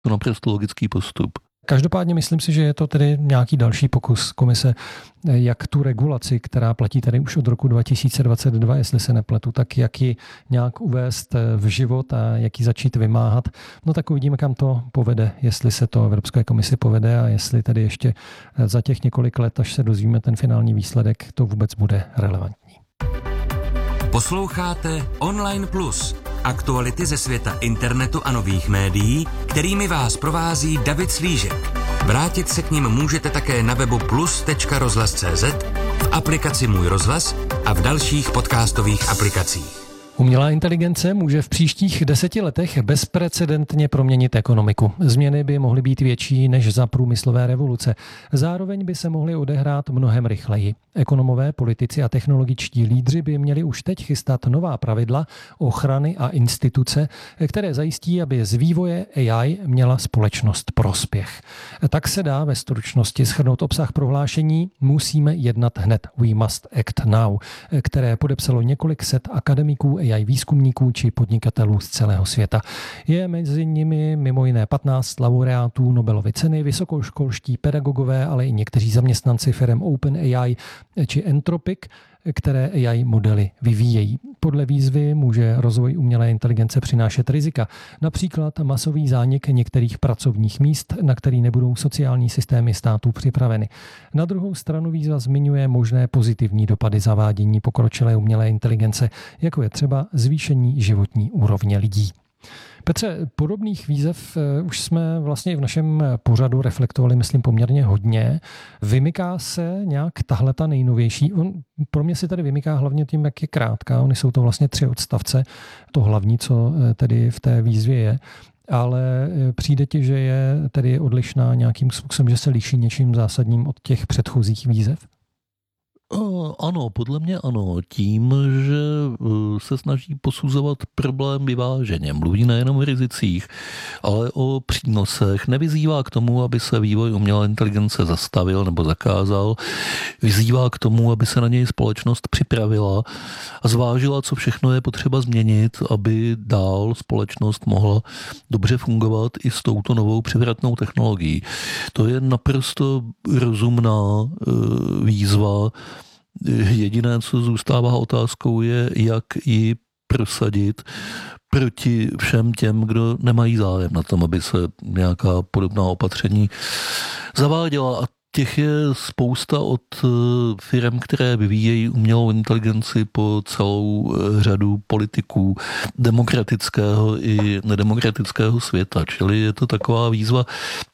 To naprosto logický postup. Každopádně myslím si, že je to tedy nějaký další pokus komise, jak tu regulaci, která platí tady už od roku 2022, jestli se nepletu, tak jak ji nějak uvést v život a jak ji začít vymáhat. No tak uvidíme, kam to povede, jestli se to Evropské komisi povede a jestli tedy ještě za těch několik let, až se dozvíme ten finální výsledek, to vůbec bude relevantní. Posloucháte Online Plus. Aktuality ze světa internetu a nových médií, kterými vás provází David Slížek. Vrátit se k nim můžete také na webu plus.rozhlas.cz, v aplikaci Můj rozhlas a v dalších podcastových aplikacích. Umělá inteligence může v příštích 10 letech bezprecedentně proměnit ekonomiku. Změny by mohly být větší než za průmyslové revoluce. Zároveň by se mohly odehrát mnohem rychleji. Ekonomové, politici a technologičtí lídři by měli už teď chystat nová pravidla, ochrany a instituce, které zajistí, aby z vývoje AI měla společnost prospěch. Tak se dá ve stručnosti shrnout obsah prohlášení Musíme jednat hned, we must act now, které podepsalo několik set akademiků, AI výzkumníků či podnikatelů z celého světa. Je mezi nimi mimo jiné 15 laureátů Nobelovy ceny, vysokoškolští pedagogové, ale i někteří zaměstnanci firem OpenAI či Anthropic, které AI modely vyvíjejí. Podle výzvy může rozvoj umělé inteligence přinášet rizika. Například masový zánik některých pracovních míst, na který nebudou sociální systémy států připraveny. Na druhou stranu výzva zmiňuje možné pozitivní dopady zavádění pokročilé umělé inteligence, jako je třeba zvýšení životní úrovně lidí. Petře, podobných výzev už jsme vlastně i v našem pořadu reflektovali, myslím, poměrně hodně. Vymyká se nějak tahle ta nejnovější? Pro mě se tady vymyká hlavně tím, jak je krátká. Ony jsou to vlastně 3 odstavce. To hlavní, co tedy v té výzvě je. Ale přijde ti, že je tedy odlišná nějakým způsobem, že se liší něčím zásadním od těch předchozích výzev? Ano, podle mě ano. Tím, že se snaží posuzovat problém vyváženě. Mluví nejenom o rizicích, ale o přínosech. Nevyzývá k tomu, aby se vývoj umělé inteligence zastavil nebo zakázal. Vyzývá k tomu, aby se na něj společnost připravila a zvážila, co všechno je potřeba změnit, aby dál společnost mohla dobře fungovat i s touto novou převratnou technologií. To je naprosto rozumná výzva. Jediné, co zůstává otázkou, je, jak ji prosadit proti všem těm, kdo nemají zájem na tom, aby se nějaká podobná opatření zaváděla. A těch je spousta od firm, které vyvíjejí umělou inteligenci po celou řadu politiků demokratického i nedemokratického světa. Čili je to taková výzva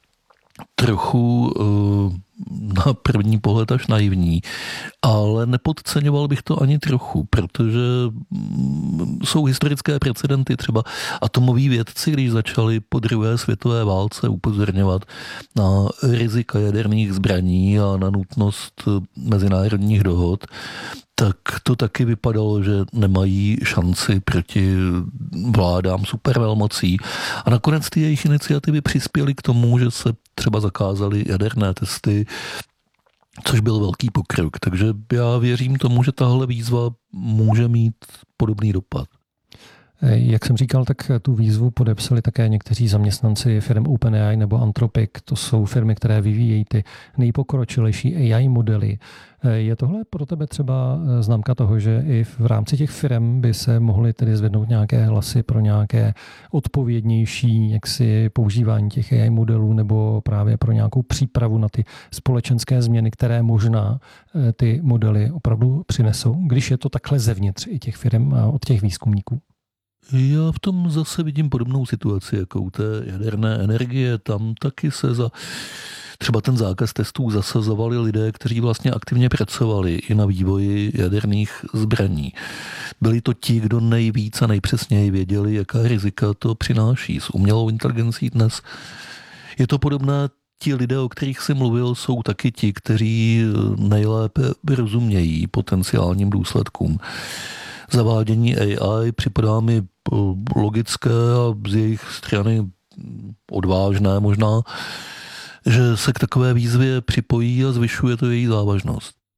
trochu na první pohled až naivní, ale nepodceňoval bych to ani trochu, protože jsou historické precedenty, třeba atomoví vědci, když začali po druhé světové válce upozorňovat na rizika jaderných zbraní a na nutnost mezinárodních dohod, tak to taky vypadalo, že nemají šanci proti vládám supervelmocí. A nakonec ty jejich iniciativy přispěly k tomu, že se třeba zakázaly jaderné testy, což byl velký pokrok. Takže já věřím tomu, že tahle výzva může mít podobný dopad. Jak jsem říkal, tak tu výzvu podepsali také někteří zaměstnanci firm OpenAI nebo Anthropic. To jsou firmy, které vyvíjejí ty nejpokročilejší AI modely. Je tohle pro tebe třeba známka toho, že i v rámci těch firm by se mohly tedy zvednout nějaké hlasy pro nějaké odpovědnější jaksi používání těch AI modelů nebo právě pro nějakou přípravu na ty společenské změny, které možná ty modely opravdu přinesou, když je to takhle zevnitř i těch firm a od těch výzkumníků? Já v tom zase vidím podobnou situaci, jako u té jaderné energie. Tam taky se za třeba ten zákaz testů zasazovali lidé, kteří vlastně aktivně pracovali i na vývoji jaderných zbraní. Byli to ti, kdo nejvíc a nejpřesněji věděli, jaká rizika to přináší. S umělou inteligencí dnes je to podobné. Ti lidé, o kterých jsem mluvil, jsou taky ti, kteří nejlépe rozumějí potenciálním důsledkům. Zavádění AI připadá mi logické a z jejich strany odvážné možná, že se k takové výzvě připojí a zvyšuje to její závažnost.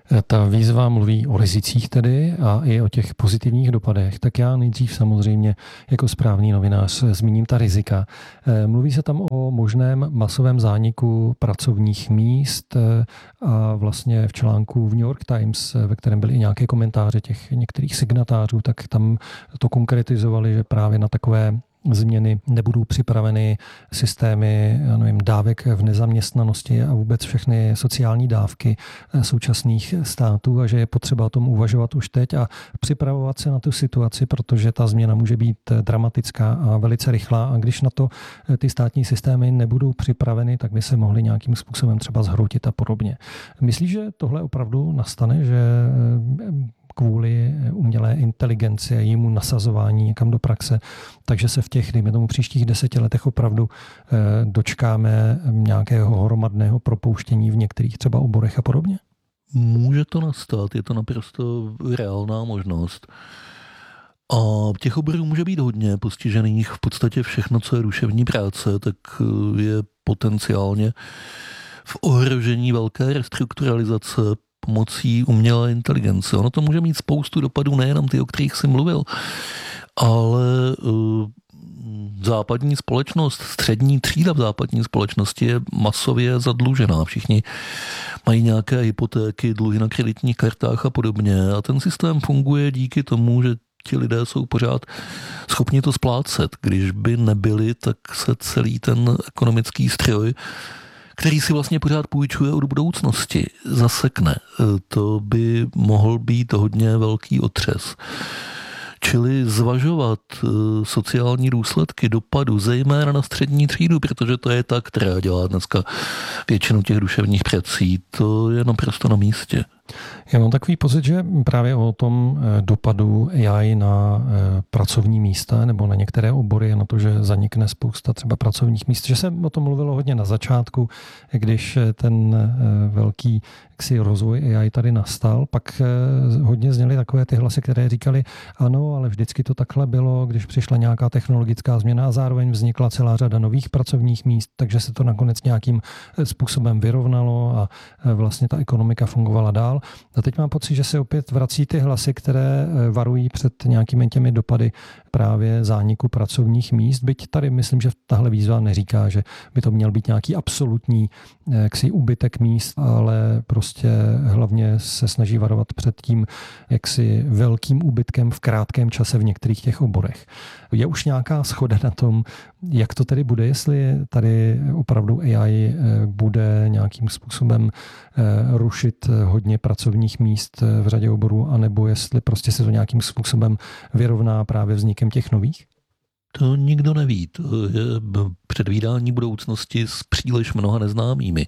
Ta výzva mluví o rizicích tedy a i o těch pozitivních dopadech. Tak já nejdřív samozřejmě jako správný novinář zmíním ta rizika. Mluví se tam o možném masovém zániku pracovních míst a vlastně v článku v New York Times, ve kterém byly i nějaké komentáře těch některých signatářů, tak tam to konkretizovali, že právě na takové změny nebudou připraveny systémy, dávek v nezaměstnanosti a vůbec všechny sociální dávky současných států a že je potřeba o tom uvažovat už teď a připravovat se na tu situaci, protože ta změna může být dramatická a velice rychlá a když na to ty státní systémy nebudou připraveny, tak by se mohly nějakým způsobem třeba zhroutit a podobně. Myslíš, že tohle opravdu nastane, že kvůli umělé inteligenci a jejímu nasazování někam do praxe, takže se v těch, dejme tomu, příštích 10 letech opravdu dočkáme nějakého hromadného propouštění v některých třeba oborech a podobně? Může to nastat, je to naprosto reálná možnost. A těch oborů může být hodně postižených. V podstatě všechno, co je duševní práce, tak je potenciálně v ohrožení velké restrukturalizace pomocí umělé inteligence. Ono to může mít spoustu dopadů, nejenom ty, o kterých jsem mluvil, ale západní společnost, střední třída v západní společnosti je masově zadlužená. Všichni mají nějaké hypotéky, dluhy na kreditních kartách a podobně. A ten systém funguje díky tomu, že ti lidé jsou pořád schopni to splácet. Když by nebyli, tak se celý ten ekonomický stroj, který si vlastně pořád půjčuje od budoucnosti, zasekne. To by mohl být hodně velký otřes. Čili zvažovat sociální důsledky dopadu, zejména na střední třídu, protože to je ta, která dělá dneska většinu těch duševních prací, to je naprosto na místě. Já mám takový pocit, že právě o tom dopadu AI na pracovní místa nebo na některé obory a na to, že zanikne spousta třeba pracovních míst, že se o tom mluvilo hodně na začátku, když ten velký rozvoj AI tady nastal, pak hodně zněly takové ty hlasy, které říkali, ano, ale vždycky to takhle bylo, když přišla nějaká technologická změna a zároveň vznikla celá řada nových pracovních míst, takže se to nakonec nějakým způsobem vyrovnalo a vlastně ta ekonomika fungovala dál. A teď mám pocit, že se opět vrací ty hlasy, které varují před nějakými těmi dopady právě zániku pracovních míst. Byť tady myslím, že tahle výzva neříká, že by to měl být nějaký absolutní úbytek míst, ale prostě hlavně se snaží varovat před tím velkým úbytkem v krátkém čase v některých těch oborech. Je už nějaká shoda na tom, jak to tedy bude, jestli tady opravdu AI bude nějakým způsobem rušit hodně pracovních míst v řadě oborů, anebo jestli prostě se to nějakým způsobem vyrovná právě vznikem těch nových? To nikdo neví. To je předvídání budoucnosti s příliš mnoha neznámými.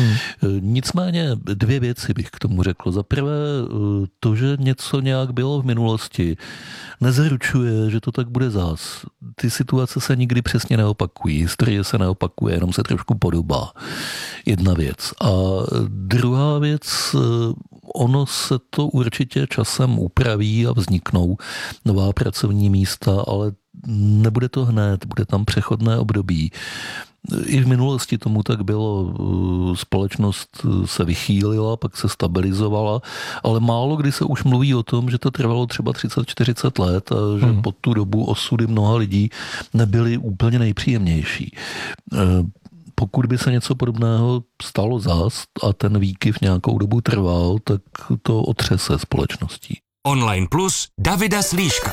Nicméně 2 věci bych k tomu řekl. Za prvé, to, že něco nějak bylo v minulosti, nezaručuje, že to tak bude zás. Ty situace se nikdy přesně neopakují. Historie se neopakuje, jenom se trošku podobá. Jedna věc. A druhá věc, ono se to určitě časem upraví a vzniknou nová pracovní místa, ale nebude to hned, bude tam přechodné období. I v minulosti tomu tak bylo, společnost se vychýlila, pak se stabilizovala, ale málo kdy se už mluví o tom, že to trvalo třeba 30-40 let a že po tu dobu osudy mnoha lidí nebyly úplně nejpříjemnější. Pokud by se něco podobného stalo zás a ten výkyv nějakou dobu trval, tak to otřese společností. Online Plus Davida Slíška.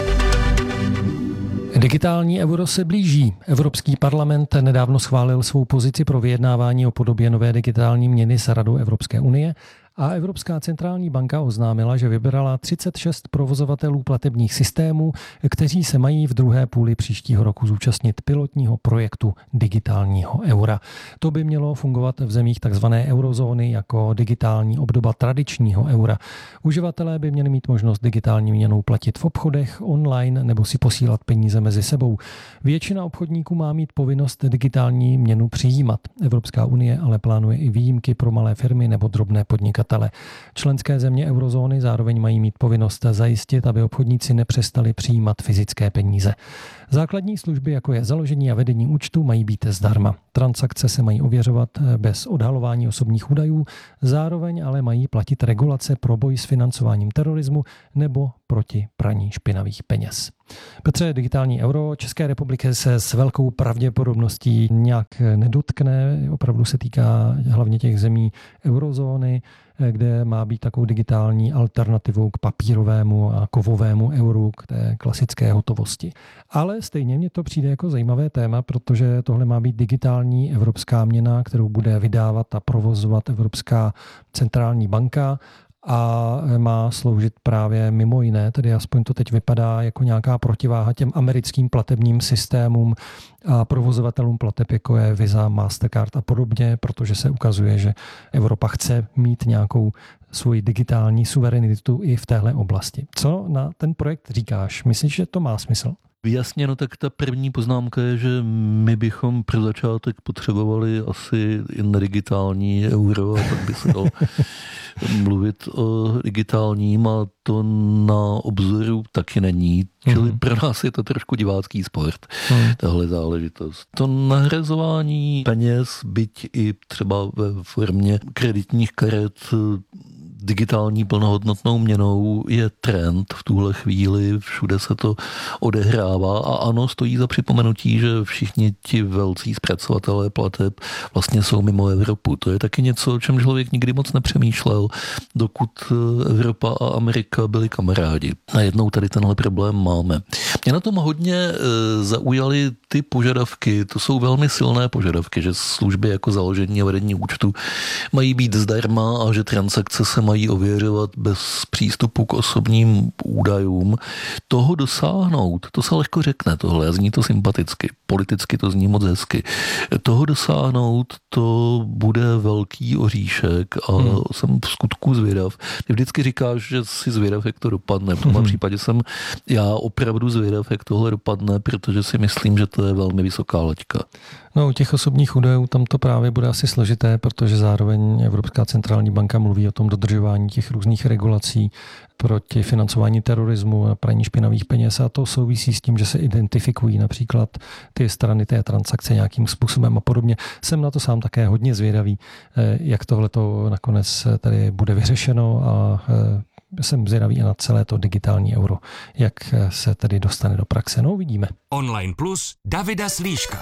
Digitální euro se blíží. Evropský parlament nedávno schválil svou pozici pro vyjednávání o podobě nové digitální měny s Radou Evropské unie a Evropská centrální banka oznámila, že vybrala 36 provozovatelů platebních systémů, kteří se mají v druhé půli příštího roku zúčastnit pilotního projektu digitálního eura. To by mělo fungovat v zemích tzv. Eurozóny jako digitální obdoba tradičního eura. Uživatelé by měli mít možnost digitální měnou platit v obchodech, online nebo si posílat peníze mezi sebou. Většina obchodníků má mít povinnost digitální měnu přijímat. Evropská unie ale plánuje i výjimky pro malé firmy nebo drobné podnikatele. podnikatele. Členské země eurozóny zároveň mají mít povinnost zajistit, aby obchodníci nepřestali přijímat fyzické peníze. Základní služby, jako je založení a vedení účtu, mají být zdarma. Transakce se mají ověřovat bez odhalování osobních údajů, zároveň ale mají platit regulace pro boj s financováním terorismu nebo proti praní špinavých peněz. Petře, digitální euro České republiky se s velkou pravděpodobností nějak nedotkne. Opravdu se týká hlavně těch zemí eurozóny, kde má být takovou digitální alternativou k papírovému a kovovému euru, k té klasické hotovosti. Ale stejně mně to přijde jako zajímavé téma, protože tohle má být digitální evropská měna, kterou bude vydávat a provozovat Evropská centrální banka a má sloužit právě mimo jiné, tedy aspoň to teď vypadá jako nějaká protiváha těm americkým platebním systémům a provozovatelům plateb, jako je Visa, Mastercard a podobně, protože se ukazuje, že Evropa chce mít nějakou svoji digitální suverenitu i v téhle oblasti. Co na ten projekt říkáš? Myslíš, že to má smysl? Jasně, no tak ta první poznámka je, že my bychom pro začátek potřebovali asi nedigitální euro a pak by se dal mluvit o digitálním a to na obzoru taky není. Čili pro nás je to trošku divácký sport, tahle záležitost. To nahrazování peněz, byť i třeba ve formě kreditních karet digitální plnohodnotnou měnou je trend v tuhle chvíli, všude se to odehrává a ano, stojí za připomenutí, že všichni ti velcí zpracovatelé plateb vlastně jsou mimo Evropu. To je taky něco, o čem člověk nikdy moc nepřemýšlel, dokud Evropa a Amerika byli kamarádi. Najednou tady tenhle problém máme. Mě na tom hodně zaujaly ty požadavky, to jsou velmi silné požadavky, že služby jako založení a vedení účtu mají být zdarma a že transakce se mají ověřovat bez přístupu k osobním údajům. Toho dosáhnout, to se lehko řekne tohle, zní to sympaticky, politicky to zní moc hezky. Toho dosáhnout, to bude velký oříšek a jsem v skutku zvědav. Ty vždycky říkáš, že jsi zvědav, jak to dopadne. V tomhle případě jsem já opravdu zvědav, jak tohle dopadne, protože si myslím, že to je velmi vysoká laťka. No, u těch osobních údajů tam to právě bude asi složité, protože zároveň Evropská centrální banka mluví o tom dodržování těch různých regulací proti financování terorismu a praní špinavých peněz a to souvisí s tím, že se identifikují například ty strany té transakce nějakým způsobem a podobně. Jsem na to sám také hodně zvědavý, jak tohleto nakonec tady bude vyřešeno a jsem zvědavý i na celé to digitální euro, jak se tedy dostane do praxe. No, uvidíme. Online Plus Davida Slíška.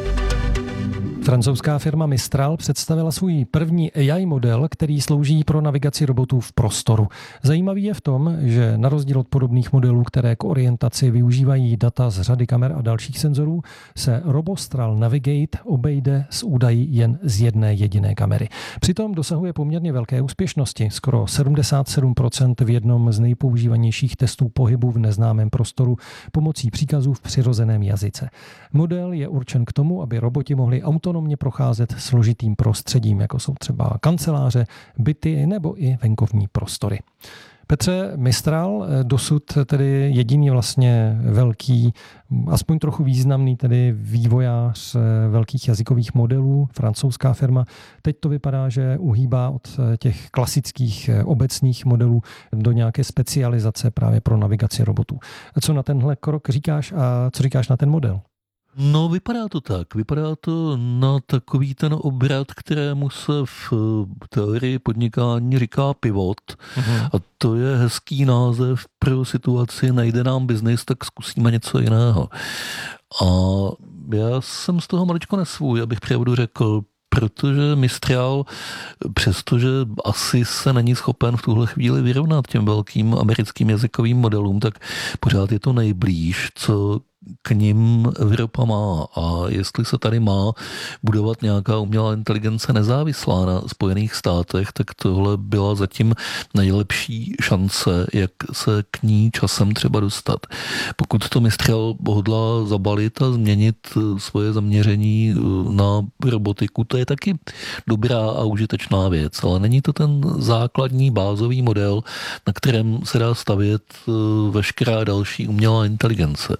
Francouzská firma Mistral představila svůj první AI model, který slouží pro navigaci robotů v prostoru. Zajímavý je v tom, že na rozdíl od podobných modelů, které k orientaci využívají data z řady kamer a dalších senzorů, se Robostral Navigate obejde s údaji jen z jedné jediné kamery. Přitom dosahuje poměrně velké úspěšnosti, skoro 77% v jednom z nejpoužívanějších testů pohybu v neznámém prostoru pomocí příkazů v přirozeném jazyce. Model je určen k tomu, aby roboti mohli autonomně procházet složitým prostředím, jako jsou třeba kanceláře, byty nebo i venkovní prostory. Petře, Mistral, dosud tedy jediný vlastně velký, aspoň trochu významný tedy vývojář velkých jazykových modelů, francouzská firma. Teď to vypadá, že uhýbá od těch klasických obecných modelů do nějaké specializace právě pro navigaci robotů. Co na tenhle krok říkáš a co říkáš na ten model? No, vypadá to tak. Vypadá to na takový ten obrat, kterému se v teorii podnikání říká pivot. A to je hezký název pro situaci nejde nám biznis, tak zkusíme něco jiného. A já jsem z toho maličko nesvůj, abych pravdu řekl, protože Mistral, přestože asi se není schopen v tuhle chvíli vyrovnat těm velkým americkým jazykovým modelům, tak pořád je to nejblíž, co k nim Evropa má. A jestli se tady má budovat nějaká umělá inteligence nezávislá na Spojených státech, tak tohle byla zatím nejlepší šance, jak se k ní časem třeba dostat. Pokud to Mistral hodlá zabalit a změnit svoje zaměření na robotiku, to je taky dobrá a užitečná věc, ale není to ten základní bázový model, na kterém se dá stavět veškerá další umělá inteligence.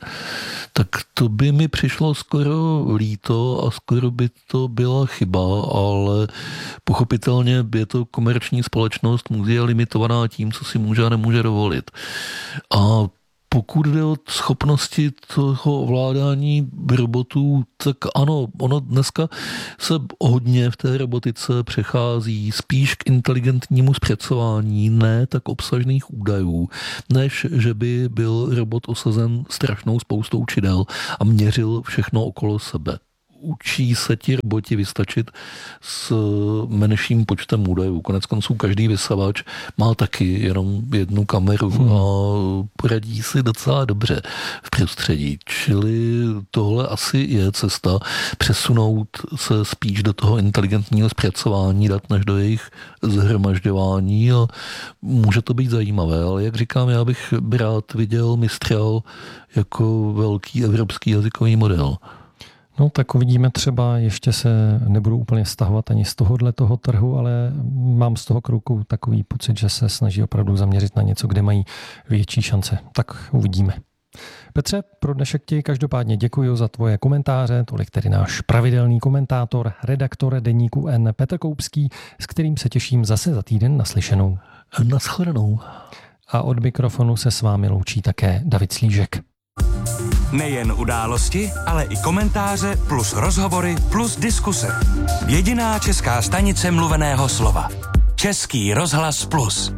tak to by mi přišlo skoro líto a skoro by to byla chyba, ale pochopitelně je to komerční společnost, je limitovaná tím, co si může a nemůže dovolit. A pokud jde o schopnosti toho ovládání robotů, tak ano, ono dneska se hodně v té robotice přechází spíš k inteligentnímu zpracování, ne tak obsažných údajů, než že by byl robot osazen strašnou spoustou čidel a měřil všechno okolo sebe. Učí se ti roboti vystačit s menším počtem údajů. Koneckonců každý vysavač má taky jenom jednu kameru a poradí si docela dobře v prostředí. Čili tohle asi je cesta přesunout se spíš do toho inteligentního zpracování dat, než do jejich zhromažďování a může to být zajímavé, ale jak říkám, já bych rád viděl Mistral jako velký evropský jazykový model. No tak uvidíme, třeba ještě se nebudu úplně stahovat ani z toho trhu, ale mám z toho krouku takový pocit, že se snaží opravdu zaměřit na něco, kde mají větší šance. Tak uvidíme. Petře, pro dnešek ti každopádně děkuji za tvoje komentáře, tolik tedy náš pravidelný komentátor, redaktor deníku N Petr Koupský, s kterým se těším zase za týden naslyšenou. Nashledanou. A od mikrofonu se s vámi loučí také David Slížek. Nejen události, ale i komentáře plus rozhovory plus diskuse. Jediná česká stanice mluveného slova. Český rozhlas plus.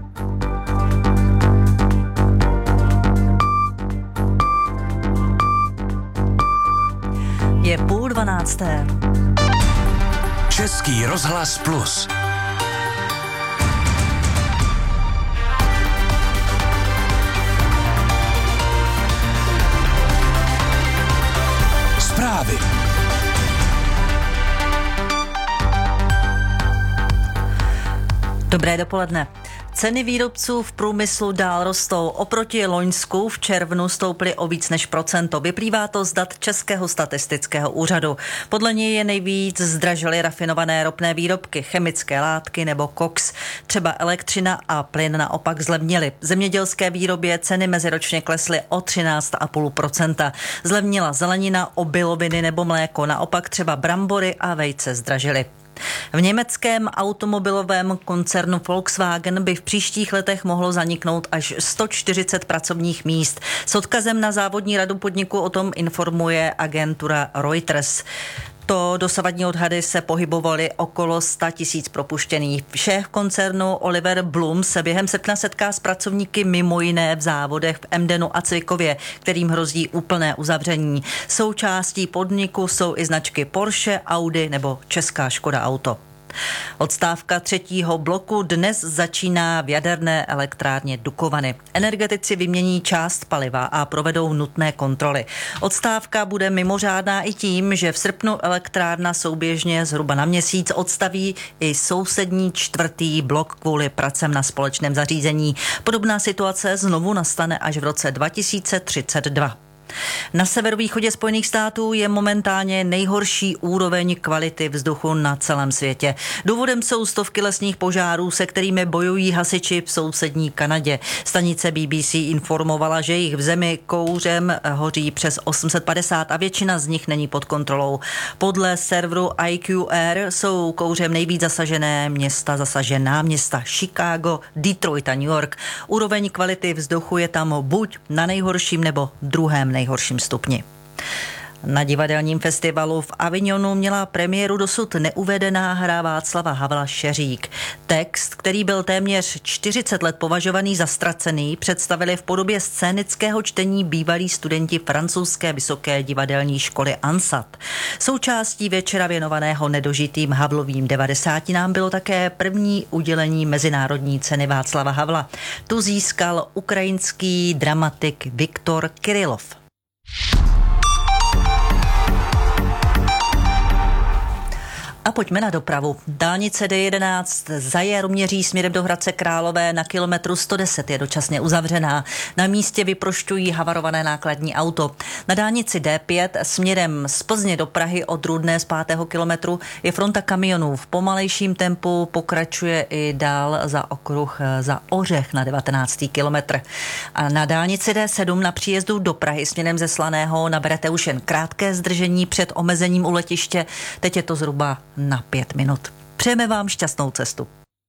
Je 11:30. Český rozhlas plus. Zprávy. Dobré dopoledne. Ceny výrobců v průmyslu dál rostou. Oproti loňsku v červnu stouply o víc než procento. Vyplývá to z dat Českého statistického úřadu. Podle něj je nejvíc zdražily rafinované ropné výrobky, chemické látky nebo koks. Třeba elektřina a plyn naopak zlevnily. V zemědělské výrobě ceny meziročně klesly o 13,5%. Zlevnila zelenina, obiloviny nebo mléko. Naopak třeba brambory a vejce zdražily. V německém automobilovém koncernu Volkswagen by v příštích letech mohlo zaniknout až 140 pracovních míst. S odkazem na závodní radu podniku o tom informuje agentura Reuters. To dosavadní odhady se pohybovaly okolo 100 000 propuštěných. Šéf koncernu Oliver Blum se během srpna setká s pracovníky mimo jiné v závodech v Emdenu a Cvikově, kterým hrozí úplné uzavření. Součástí podniku jsou i značky Porsche, Audi nebo česká Škoda Auto. Odstávka 3. bloku dnes začíná v jaderné elektrárně Dukovany. Energetici vymění část paliva a provedou nutné kontroly. Odstávka bude mimořádná i tím, že v srpnu elektrárna souběžně zhruba na měsíc odstaví i sousední 4. blok kvůli pracem na společném zařízení. Podobná situace znovu nastane až v roce 2032. Na severovýchodě Spojených států je momentálně nejhorší úroveň kvality vzduchu na celém světě. Důvodem jsou stovky lesních požárů, se kterými bojují hasiči v sousední Kanadě. Stanice BBC informovala, že jich v zemi kouřem hoří přes 850 a většina z nich není pod kontrolou. Podle serveru IQR jsou kouřem nejvíc zasažená města Chicago, Detroit a New York. Úroveň kvality vzduchu je tam buď na nejhorším nebo druhém nejhorším stupni. Na divadelním festivalu v Avignonu měla premiéru dosud neuvedená hra Václava Havla Šeřík. Text, který byl téměř 40 let považovaný za ztracený, představili v podobě scénického čtení bývalí studenti francouzské vysoké divadelní školy ANSAT. Součástí večera věnovaného nedožitým Havlovým 90. bylo také první udělení mezinárodní ceny Václava Havla. Tu získal ukrajinský dramatik Viktor Kirillov. A pojďme na dopravu. Dálnice D11 za Jaroměří směrem do Hradce Králové na kilometru 110 je dočasně uzavřená. Na místě vyprošťují havarované nákladní auto. Na dálnici D5 směrem z Plzně do Prahy od Rudné z 5. kilometru je fronta kamionů. V pomalejším tempu pokračuje i dál za okruh za Ořech na 19. kilometr. A na dálnici D7 na příjezdu do Prahy směrem ze Slaného naberete už jen krátké zdržení před omezením u letiště. Teď je to zhruba na 5 minut. Přejeme vám šťastnou cestu.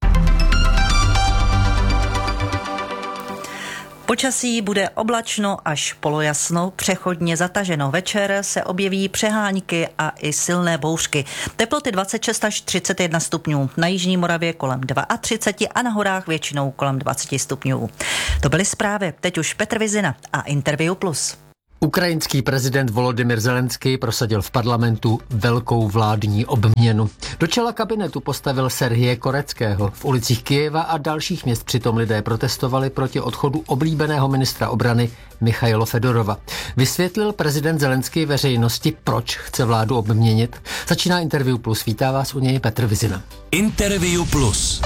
Počasí bude oblačno až polojasno, přechodně zataženo. Večer se objeví přehánky a i silné bouřky. Teploty 26 až 31 stupňů. Na jižní Moravě kolem 32 a na horách většinou kolem 20 stupňů. To byly zprávy. Teď už Petr Vizina a Interview Plus. Ukrajinský prezident Volodymyr Zelenský prosadil v parlamentu velkou vládní obměnu. Do čela kabinetu postavil Serhije Koreckého. V ulicích Kyjeva a dalších měst přitom lidé protestovali proti odchodu oblíbeného ministra obrany Michaila Fedorova. Vysvětlil prezident Zelenský veřejnosti, proč chce vládu obměnit. Začíná Interview Plus. Vítá vás u něj Petr Vizina. Interview Plus.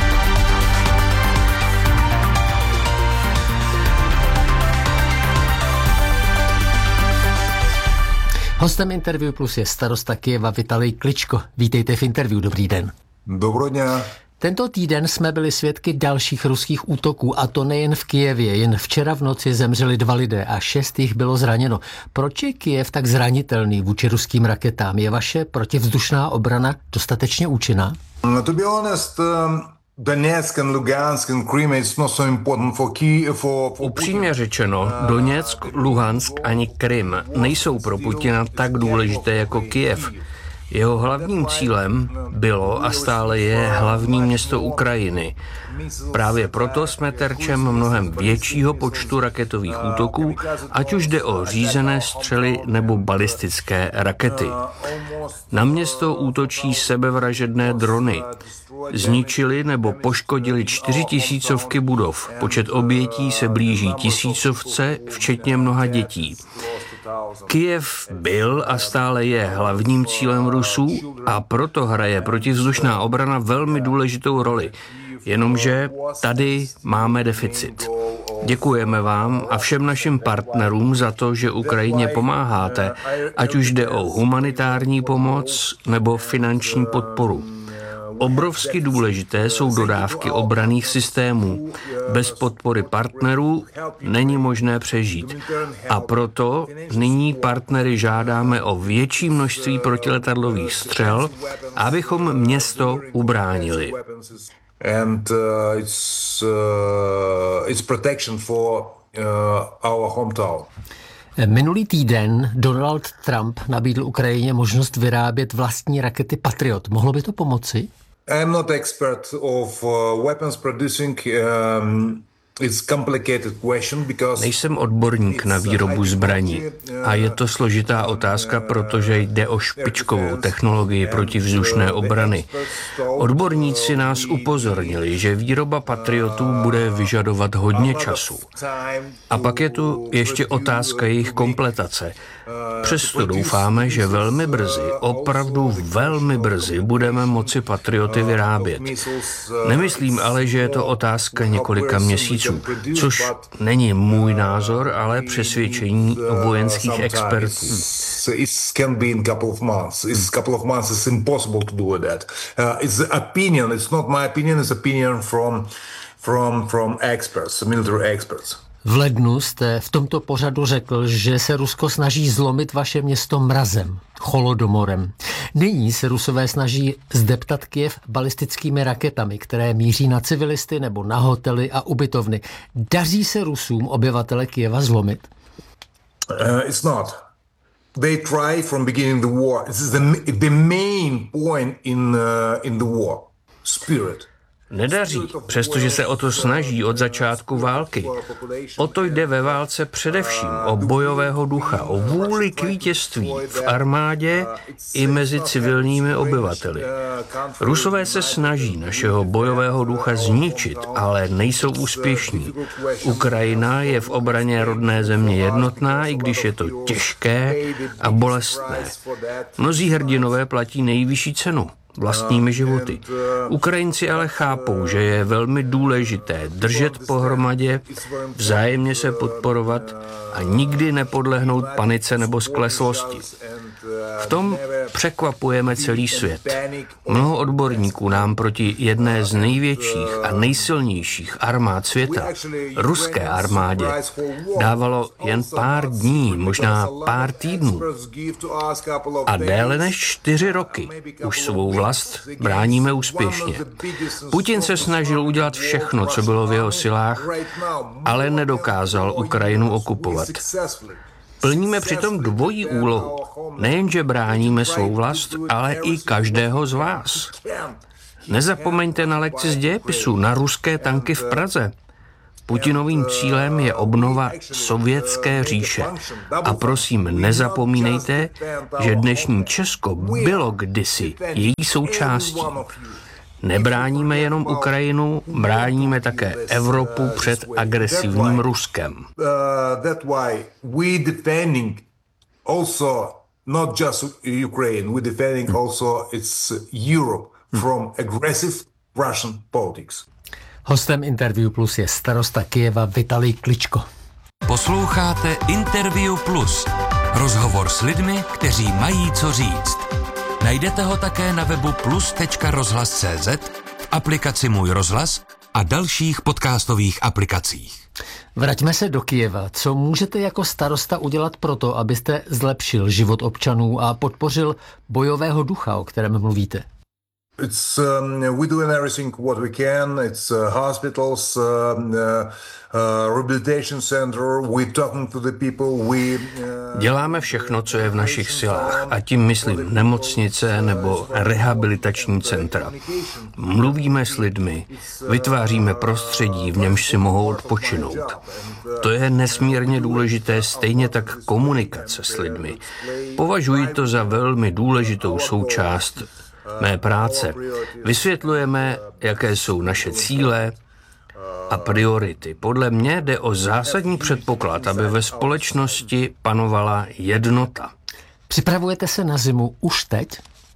Hostem Interview Plus je starosta Kyjeva Vitalij Kličko. Vítejte v Interview, dobrý den. Dobrý den. Tento týden jsme byli svědky dalších ruských útoků, a to nejen v Kyjevě. Jen včera v noci zemřeli 2 lidé a 6 jich bylo zraněno. Proč je Kyjev tak zranitelný vůči ruským raketám? Je vaše protivzdušná obrana dostatečně účinná? To be honest, Donetsk and Lugansk and Crimea is not so important for Kyiv. Upřímně řečeno, Doněck, Luhansk ani Krym nejsou pro Putina tak důležité jako Kyjev. Jeho hlavním cílem bylo a stále je hlavní město Ukrajiny. Právě proto jsme terčem mnohem většího počtu raketových útoků, ať už jde o řízené střely nebo balistické rakety. Na město útočí sebevražedné drony. Zničili nebo poškodili 4000 budov. Počet obětí se blíží 1000, včetně mnoha dětí. Kyjev byl a stále je hlavním cílem Rusů a proto hraje protivzdušná obrana velmi důležitou roli. Jenomže tady máme deficit. Děkujeme vám a všem našim partnerům za to, že Ukrajině pomáháte, ať už jde o humanitární pomoc nebo finanční podporu. Obrovsky důležité jsou dodávky obranných systémů. Bez podpory partnerů není možné přežít. A proto nyní partnery žádáme o větší množství protiletadlových střel, abychom město ubránili. It's protection for our hometown. Minulý týden Donald Trump nabídl Ukrajině možnost vyrábět vlastní rakety Patriot. Mohlo by to pomoci? I'm not expert of weapons producing. Nejsem odborník na výrobu zbraní a je to složitá otázka, protože jde o špičkovou technologii protivzdušné obrany. Odborníci nás upozornili, že výroba Patriotů bude vyžadovat hodně času. A pak je tu ještě otázka jejich kompletace. Přesto doufáme, že velmi brzy, opravdu velmi brzy budeme moci Patrioty vyrábět. Nemyslím ale, že je to otázka několika měsíců, což není můj názor, ale přesvědčení vojenských expertů. From experts, military experts. V lednu jste v tomto pořadu řekl, že se Rusko snaží zlomit vaše město mrazem, Holodomorem. Nyní se Rusové snaží zdeptat Kyjev balistickými raketami, které míří na civilisty nebo na hotely a ubytovny. Daří se Rusům obyvatele Kyjeva zlomit? It's not. They try from beginning the war. This is the main point in the war. Spirit. Nedaří, přestože se o to snaží od začátku války. O to jde ve válce především, o bojového ducha, o vůli k vítězství v armádě i mezi civilními obyvateli. Rusové se snaží našeho bojového ducha zničit, ale nejsou úspěšní. Ukrajina je v obraně rodné země jednotná, i když je to těžké a bolestné. Mnozí hrdinové platí nejvyšší cenu. vlastními životy. Ukrajinci ale chápou, že je velmi důležité držet pohromadě, vzájemně se podporovat a nikdy nepodlehnout panice nebo skleslosti. V tom překvapujeme celý svět. Mnoho odborníků nám proti jedné z největších a nejsilnějších armád světa, ruské armádě, dávalo jen pár dní, možná pár týdnů. A déle než 4 roky už svou vlast bráníme úspěšně. Putin se snažil udělat všechno, co bylo v jeho silách, ale nedokázal Ukrajinu okupovat. Plníme přitom dvojí úlohu. Nejenže bráníme svou vlast, ale i každého z vás. Nezapomeňte na lekci z dějepisu, na ruské tanky v Praze. Putinovým cílem je obnova sovětské říše. A prosím, nezapomínejte, že dnešní Česko bylo kdysi její součástí. Nebráníme jenom Ukrajinu, bráníme také Evropu před agresivním Ruskem. Not just Ukraine, we're defending also its Europe from aggressive Russian politics. Hostem Interview Plus je starosta Kyjeva Vitalij Kličko. Posloucháte Interview Plus. Rozhovor s lidmi, kteří mají co říct. Najdete ho také na webu plus.rozhlas.cz, v aplikaci Můj rozhlas a dalších podcastových aplikacích. Vraťme se do Kyjeva. Co můžete jako starosta udělat proto, abyste zlepšil život občanů a podpořil bojového ducha, o kterém mluvíte? It's we're doing everything what we can. It's hospitals, rehabilitation center. We're talking to the people. Děláme všechno, co je v našich silách, a tím myslím nemocnice nebo rehabilitační centra. Mluvíme s lidmi, vytváříme prostředí, v němž si mohou odpočinout. To je nesmírně důležité, stejně tak komunikace s lidmi. Považuji to za velmi důležitou součást mé práce. Vysvětlujeme, jaké jsou naše cíle a priority. Podle mě jde o zásadní předpoklad, aby ve společnosti panovala jednota. Připravujete se na zimu už teď?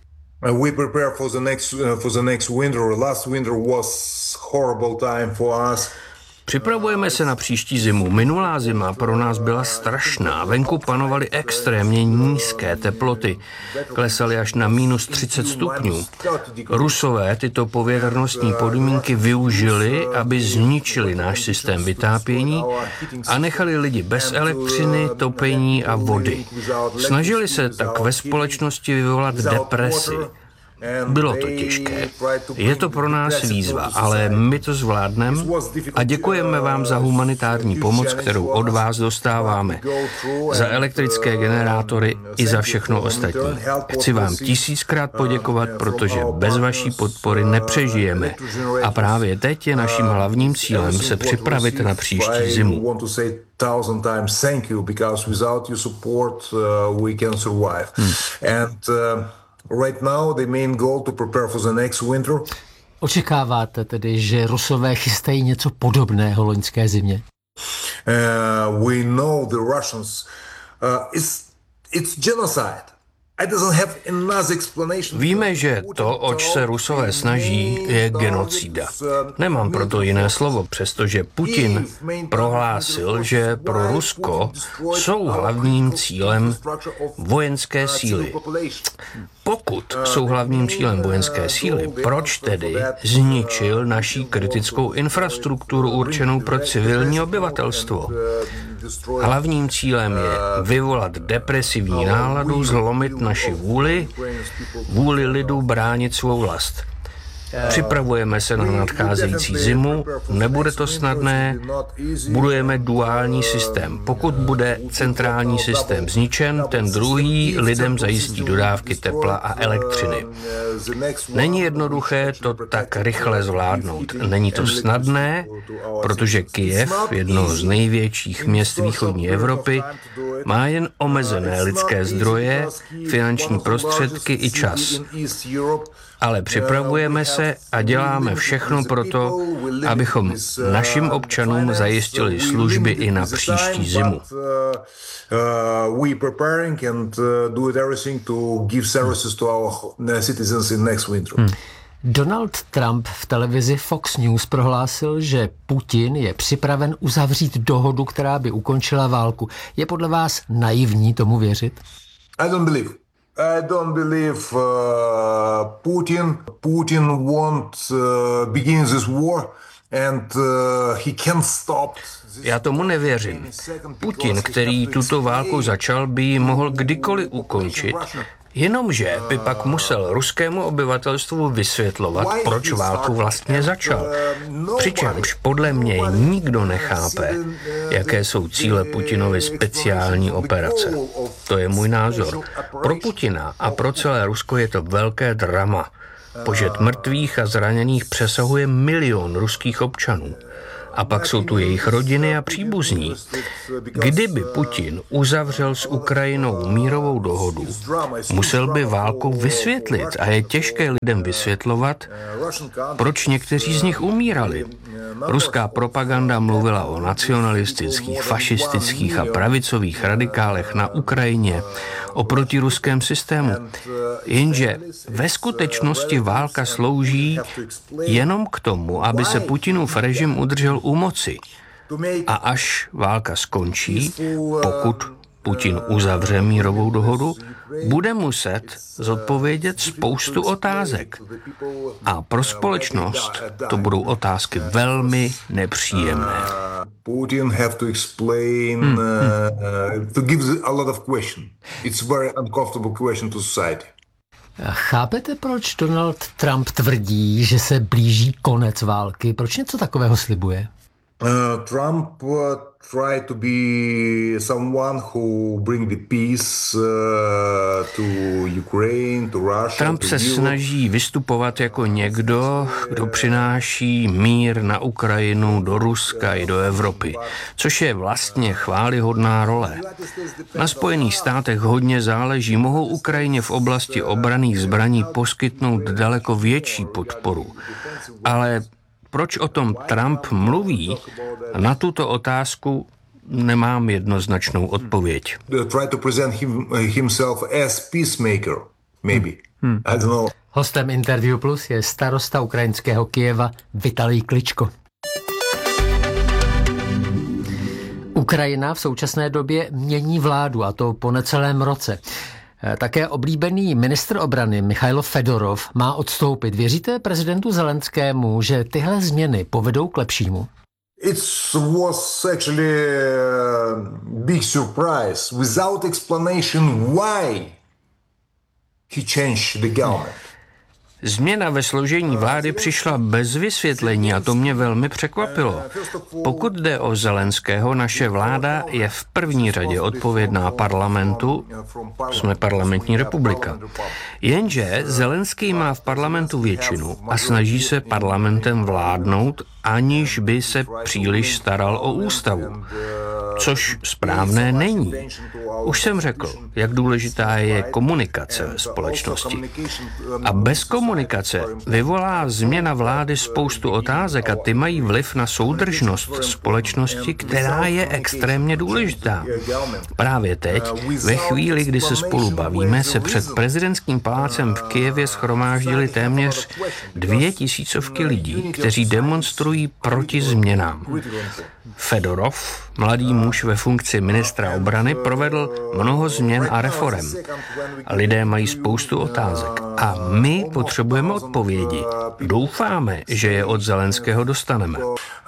We prepare for the next winter. Last winter was horrible time for us. Připravujeme se na příští zimu. Minulá zima pro nás byla strašná. Venku panovaly extrémně nízké teploty. Klesaly až na -30 stupňů. Rusové tyto povětrnostní podmínky využili, aby zničili náš systém vytápění a nechali lidi bez elektřiny, topení a vody. Snažili se tak ve společnosti vyvolat depresi. Bylo to těžké. Je to pro nás výzva, ale my to zvládneme a děkujeme vám za humanitární pomoc, kterou od vás dostáváme. Za elektrické generátory i za všechno ostatní. Chci vám 1000krát poděkovat, protože bez vaší podpory nepřežijeme. A právě teď je naším hlavním cílem se připravit na příští zimu. Right now, the main goal to prepare for the next winter. Očekáváte tedy, že Rusové chystají něco podobného loňské zimě? We know the Russians. It's genocide. Víme, že to, oč se Rusové snaží, je genocida. Nemám proto jiné slovo, přestože Putin prohlásil, že pro Rusko jsou hlavním cílem vojenské síly. Pokud jsou hlavním cílem vojenské síly, proč tedy zničil naší kritickou infrastrukturu určenou pro civilní obyvatelstvo? Hlavním cílem je vyvolat depresivní náladu, zlomit naši vůli lidu bránit svou vlast. Připravujeme se na nadcházející zimu, nebude to snadné, budujeme duální systém. Pokud bude centrální systém zničen, ten druhý lidem zajistí dodávky tepla a elektřiny. Není jednoduché to tak rychle zvládnout. Není to snadné, protože Kyjev, jedno z největších měst východní Evropy, má jen omezené lidské zdroje, finanční prostředky i čas. Ale připravujeme se se a děláme všechno pro to, abychom našim občanům zajistili služby i na příští zimu. Donald Trump v televizi Fox News prohlásil, že Putin je připraven uzavřít dohodu, která by ukončila válku. Je podle vás naivní tomu věřit? I don't believe Putin won't begin this war and he can't stop. Já tomu nevěřím. Putin, který tuto válku začal, by ji mohl kdykoliv ukončit, jenomže by pak musel ruskému obyvatelstvu vysvětlovat, proč válku vlastně začal. Přičemž podle mě nikdo nechápe, jaké jsou cíle Putinovy speciální operace. To je můj názor. Pro Putina a pro celé Rusko je to velké drama. Počet mrtvých a zraněných přesahuje 1 milion ruských občanů. A pak jsou tu jejich rodiny a příbuzní. Kdyby Putin uzavřel s Ukrajinou mírovou dohodu, musel by válku vysvětlit a je těžké lidem vysvětlovat, proč někteří z nich umírali. Ruská propaganda mluvila o nacionalistických, fašistických a pravicových radikálech na Ukrajině, o protiruském systému. Jenže ve skutečnosti válka slouží jenom k tomu, aby se Putinův režim udržel u moci. A až válka skončí, pokud Putin uzavře mírovou dohodu, bude muset zodpovědět spoustu otázek. A pro společnost to budou otázky velmi nepříjemné. Putin have to explain, to give a lot of question. It's very uncomfortable question to society. Chápete, proč Donald Trump tvrdí, že se blíží konec války? Proč něco takového slibuje? Trump try to be someone who bring the peace to Ukraine, to Russia. Trump se snaží vystupovat jako někdo, kdo přináší mír na Ukrajinu, do Ruska i do Evropy, což je vlastně chvályhodná role. Na Spojených státech hodně záleží, mohou Ukrajině v oblasti obranných zbraní poskytnout daleko větší podporu. Ale proč o tom Trump mluví? Na tuto otázku nemám jednoznačnou odpověď. Hostem Interview Plus je starosta ukrajinského Kyjeva Vitalij Kličko. Ukrajina v současné době mění vládu, a to po necelém roce. Také oblíbený ministr obrany Michailo Fedorov má odstoupit. Věříte prezidentu Zelenskému, že tyhle změny povedou k lepšímu? It was actually a big surprise without explanation why he changed the government. Změna ve složení vlády přišla bez vysvětlení a to mě velmi překvapilo. Pokud jde o Zelenského, naše vláda je v první řadě odpovědná parlamentu, jsme parlamentní republika. Jenže Zelenský má v parlamentu většinu a snaží se parlamentem vládnout, aniž by se příliš staral o ústavu. Což správné není. Už jsem řekl, jak důležitá je komunikace ve společnosti. A bez komunikace vyvolá změna vlády spoustu otázek a ty mají vliv na soudržnost společnosti, která je extrémně důležitá. Právě teď, ve chvíli, kdy se spolu bavíme, se před prezidentským palácem v Kyjevě shromáždili téměř 2000 lidí, kteří demonstrují proti změnám. Fedorov, mladý muž ve funkci ministra obrany, provedl mnoho změn a reforem. Lidé mají spoustu otázek a my potřebujeme odpovědi. Doufáme, že je od Zelenského dostaneme.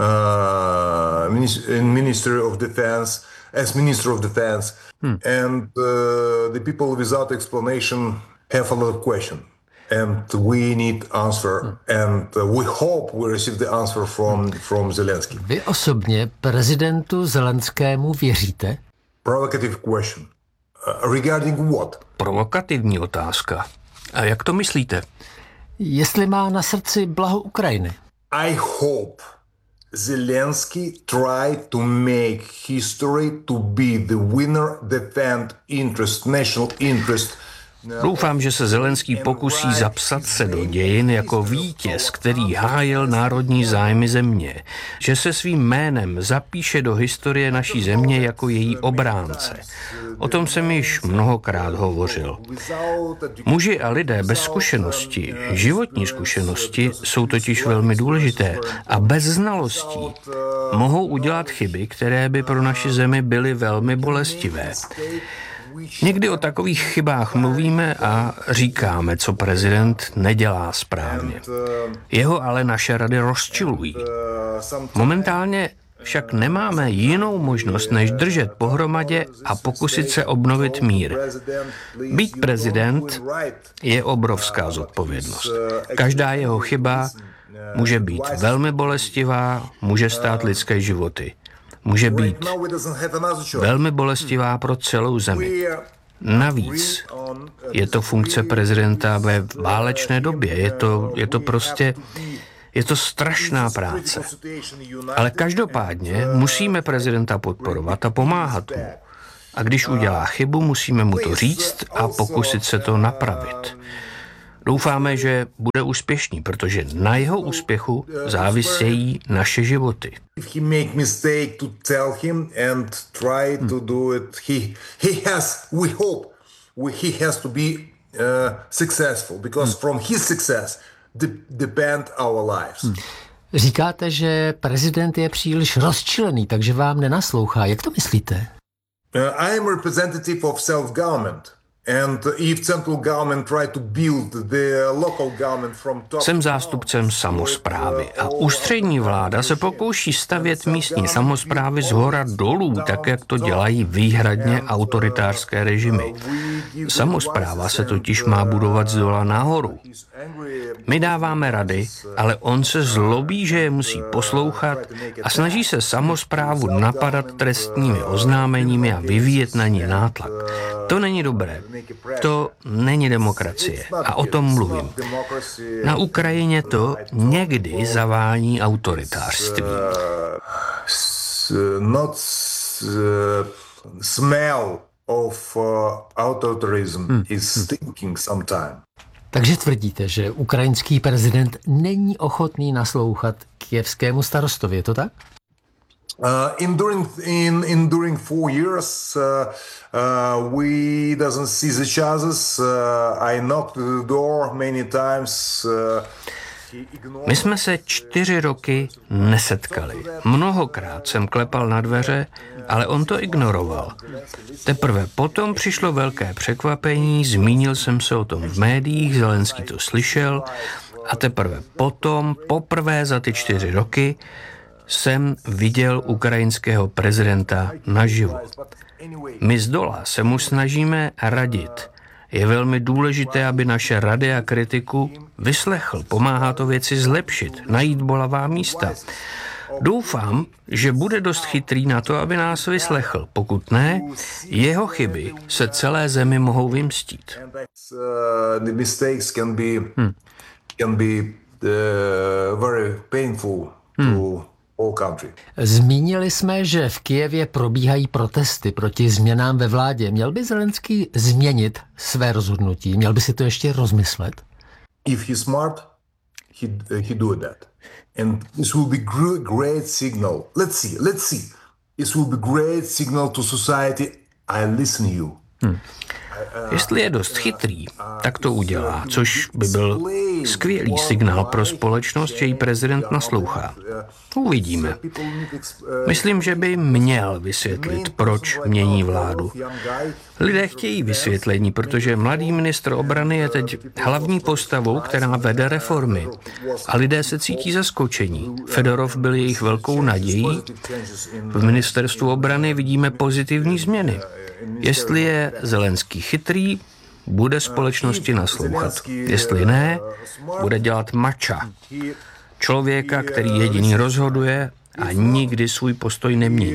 Minister of Defense, and the people without explanation have a lot of questions. And we need answer, and we hope we receive the answer from Zelensky. Vy osobně prezidentu Zelenskému věříte? Provocative question. Regarding what? Provokativní otázka. A jak to myslíte? Jestli má na srdci blaho Ukrajiny. I hope Zelensky try to make history to be the winner, defend interest, national interest Doufám, že se Zelenský pokusí zapsat se do dějin jako vítěz, který hájil národní zájmy země, že se svým jménem zapíše do historie naší země jako její obránce. O tom jsem již mnohokrát hovořil. Muži a lidé bez zkušenosti, životní zkušenosti jsou totiž velmi důležité a bez znalostí mohou udělat chyby, které by pro naši zemi byly velmi bolestivé. Někdy o takových chybách mluvíme a říkáme, co prezident nedělá správně. Jeho ale naše rady rozčilují. Momentálně však nemáme jinou možnost, než držet pohromadě a pokusit se obnovit mír. Být prezident je obrovská zodpovědnost. Každá jeho chyba může být velmi bolestivá, může stát lidské životy. Může být velmi bolestivá pro celou zemi. Navíc je to funkce prezidenta ve válečné době. Je to strašná práce. Ale každopádně musíme prezidenta podporovat a pomáhat mu. A když udělá chybu, musíme mu to říct a pokusit se to napravit. Doufáme, že bude úspěšný, protože na jeho úspěchu závisejí naše životy. Říkáte, že prezident je příliš rozčilený, takže vám nenaslouchá. Jak to myslíte? I am representative of self-government. Jsem zástupcem samosprávy a ústřední vláda se pokouší stavět místní samosprávy zhora dolů, tak jak to dělají výhradně autoritářské režimy. Samospráva se totiž má budovat zdola nahoru. My dáváme rady, ale on se zlobí, že je musí poslouchat a snaží se samosprávu napadat trestními oznámeními a vyvíjet na ní nátlak. To není dobré. To není demokracie. A o tom mluvím. Na Ukrajině to někdy zavání autoritářství. Smell of autoritarism is stinking sometime. Takže tvrdíte, že ukrajinský prezident není ochotný naslouchat kyjevskému starostovi, je to tak? During 4 years, we doesn't see each others. I knocked the door many times. My jsme se 4 roky nesetkali. Mnohokrát jsem klepal na dveře, ale on to ignoroval. Teprve potom přišlo velké překvapení, zmínil jsem se o tom v médiích, Zelenský to slyšel a teprve potom, poprvé za ty 4 roky, jsem viděl ukrajinského prezidenta naživo. My zdola se mu snažíme radit. Je velmi důležité, aby naše rady a kritiku vyslechl. Pomáhá to věci zlepšit, najít bolavá místa. Doufám, že bude dost chytrý na to, aby nás vyslechl. Pokud ne, jeho chyby se celé zemi mohou vymstít. Zmínili jsme, že v Kyjevě probíhají protesty proti změnám ve vládě. Měl by Zelenský změnit své rozhodnutí? Měl by si to ještě rozmyslet? If he's smart, he do that. And this will be great signal. Let's see. This will be great signal to society. I listen you. Jestli je dost chytrý, tak to udělá, což by byl skvělý signál pro společnost, že jí prezident naslouchá. Uvidíme. Myslím, že by měl vysvětlit, proč mění vládu. Lidé chtějí vysvětlení, protože mladý ministr obrany je teď hlavní postavou, která vede reformy. A lidé se cítí zaskočení. Fedorov byl jejich velkou nadějí. V ministerstvu obrany vidíme pozitivní změny. Jestli je Zelenský chytrý, bude společnosti naslouchat. Jestli ne, bude dělat mača. Člověka, který jediný rozhoduje a nikdy svůj postoj nemění.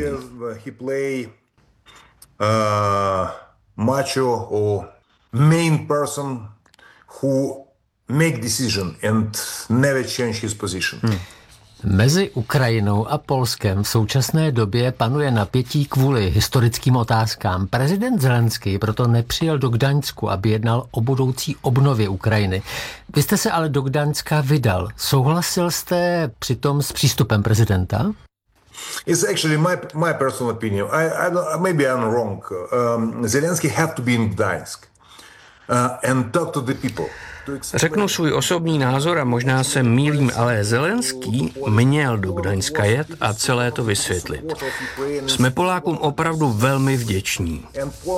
Macho or main person who make decision and never change his position. Mezi Ukrajinou a Polskem v současné době panuje napětí kvůli historickým otázkám. Prezident Zelenský proto nepřijel do Gdaňsku, aby jednal o budoucí obnově Ukrajiny. Vy jste se ale do Gdaňska vydal. Souhlasil jste přitom s přístupem prezidenta? It's actually my personal opinion. Maybe I'm wrong. Zelensky have to be in Gdańsk and talk to the people. Řeknu svůj osobní názor a možná se mýlím, ale Zelenský měl do Gdaňska jet a celé to vysvětlit. Jsme Polákům opravdu velmi vděční.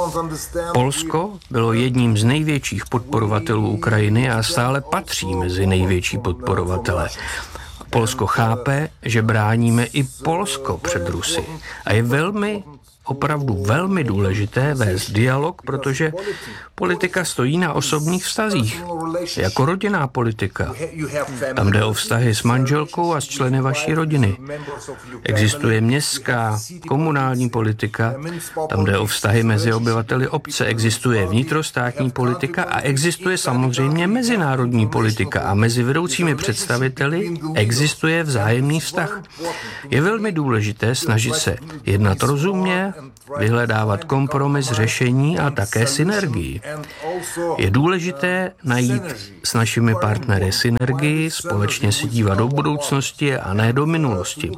Polsko bylo jedním z největších podporovatelů Ukrajiny a stále patří mezi největší podporovatele. Polsko chápe, že bráníme i Polsko před Rusy a je opravdu velmi důležité vést dialog, protože politika stojí na osobních vztazích, jako rodinná politika. Tam jde o vztahy s manželkou a s členy vaší rodiny. Existuje městská, komunální politika, tam jde o vztahy mezi obyvateli obce, existuje vnitrostátní politika a existuje samozřejmě mezinárodní politika a mezi vedoucími představiteli existuje vzájemný vztah. Je velmi důležité snažit se jednat rozumně, vyhledávat kompromis, řešení a také synergii. Je důležité najít s našimi partnery synergii, společně se dívat do budoucnosti a ne do minulosti.